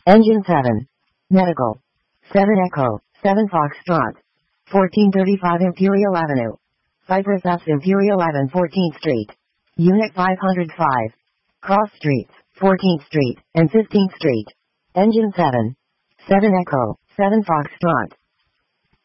Engine 7. Medical. 7 Echo, 7 Foxtrot. 1435 Imperial Avenue. Cypress F. Imperial 11 14th Street. Unit 505. Cross Streets, 14th Street and 15th Street. Engine 7. 7 Echo, 7 Foxtrot.